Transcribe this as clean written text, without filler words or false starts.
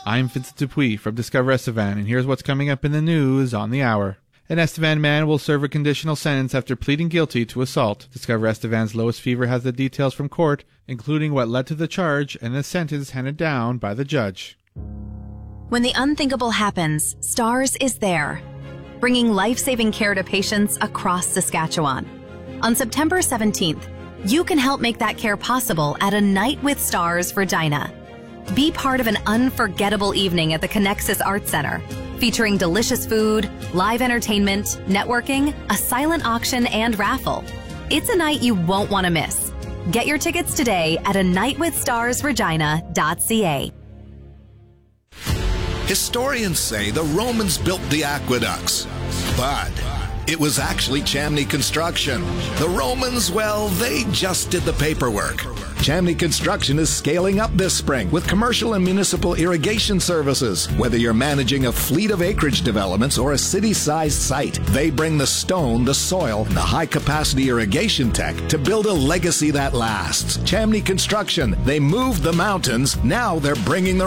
I'm Vincent Dupuis from Discover Estevan, and here's what's coming up in the news on the hour. An Estevan man will serve a conditional sentence after pleading guilty to assault. Discover Estevan's Lois Fever has the details from court, including what led to the charge and the sentence handed down by the judge. When the unthinkable happens, STARS is there, bringing life-saving care to patients across Saskatchewan. On September 17th, you can help make that care possible at A Night with Stars Regina. Be part of an unforgettable evening at the Connexus Arts Center, featuring delicious food, live entertainment, networking, a silent auction, and raffle. It's a night you won't want to miss. Get your tickets today at anightwithstarsregina.ca. Historians say the Romans built the aqueducts, but it was actually Chamney Construction. The Romans, well, they just did the paperwork. Chamney Construction is scaling up this spring with commercial and municipal irrigation services. Whether you're managing a fleet of acreage developments or a city-sized site, they bring the stone, the soil, and the high-capacity irrigation tech to build a legacy that lasts. Chamney Construction, they moved the mountains, now they're bringing the